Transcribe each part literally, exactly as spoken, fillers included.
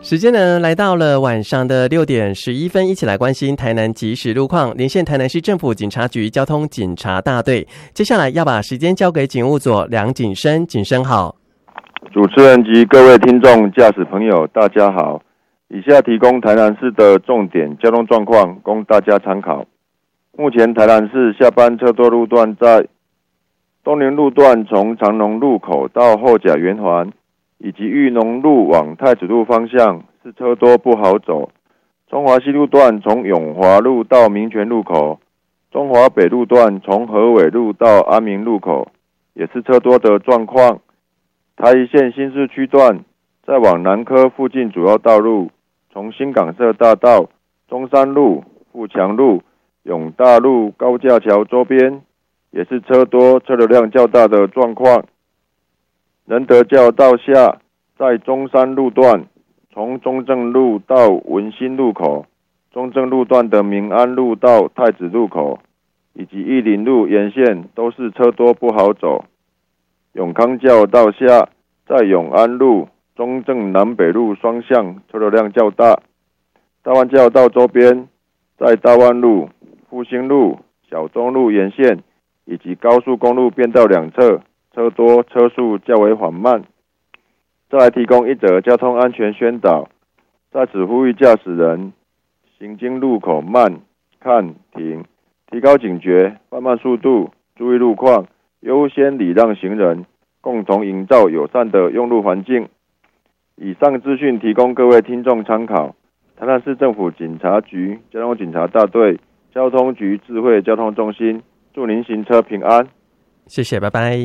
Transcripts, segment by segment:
时间呢来到了晚上的六点十一分，一起来关心台南即时路况，连线台南市政府警察局交通警察大队。接下来要把时间交给警务佐梁景生，景生好。 主持人及各位听众驾驶朋友大家好，以下提供台南市的重点交通状况供大家参考。目前台南市下班车多路段在东宁路段从长农路口到后甲圆环，以及裕农路往太子路方向是车多不好走。中华西路段从永华路到民权路口，中华北路段从和尾路到安民路口也是车多的状况。台一线新市区段再往南科附近主要道路，从新港社大道、中山路、富强路、永大路、高架桥周边也是车多车流量较大的状况。仁德教道下在中山路段，从中正路到文心路口，中正路段的民安路到太子路口，以及义林路沿线都是车多不好走。永康教道下在永安路、中正南北路双向车流量较大。大湾教道周边在大湾路、复兴路、小东路沿线以及高速公路变道两侧车多车速较为缓慢。再来提供一则交通安全宣导，在此呼吁驾驶人行经路口慢、看、停，提高警觉，放慢速度，注意路况，优先礼让行人，共同营造友善的用路环境。以上资讯提供各位听众参考。台南市政府警察局交通警察大队交通局智慧交通中心，祝您行车平安。 谢谢，拜拜。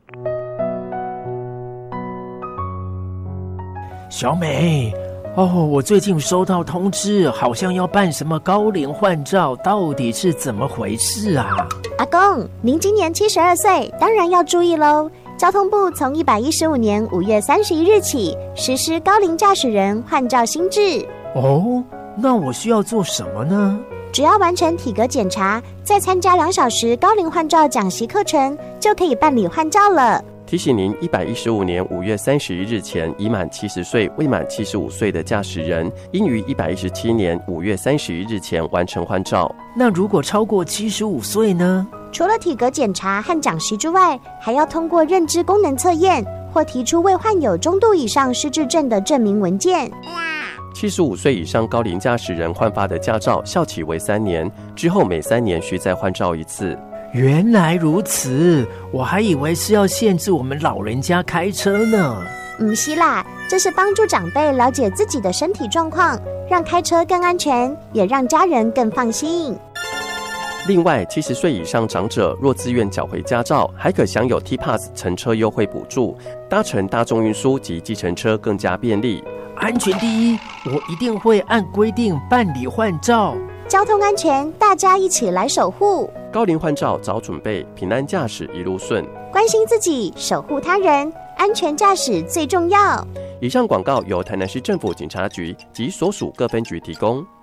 小美，哦，我最近收到通知，好像要办什么高龄换照，到底是怎么回事啊？ 阿公，您今年七十二岁，当然要注意喽。交通部从一百一十五年五月三十一日起实施高龄驾驶人换照新制。 哦，那我需要做什么呢？ 只要完成体格检查，再参加两小时高龄换照讲习课程，就可以办理换照了。 提醒您，一百一十五年五月三十一日前已满七十岁未满七十五岁的驾驶人，应于一百一十七年五月三十一日前完成换照。 那如果超过七十五岁呢？ 除了体格检查和讲习之外，还要通过认知功能测验，或提出未患有中度以上失智症的证明文件。 七十五岁以上高龄驾驶人换发的驾照效期为三年，之后每三年需再换照一次。 原来如此，我还以为是要限制我们老人家开车呢。 不是啦，这是帮助长辈了解自己的身体状况，让开车更安全，也让家人更放心。 另外，七十岁以上长者若自愿缴回驾照，还可享有 T-Pass 乘车优惠补助，搭乘大众运输及计程车更加便利。 安全第一，我一定会按规定办理换照。 交通安全，大家一起来守护。 高龄换照早准备，平安驾驶一路顺。 关心自己，守护他人，安全驾驶最重要。 以上广告由台南市政府警察局及所属各分局提供。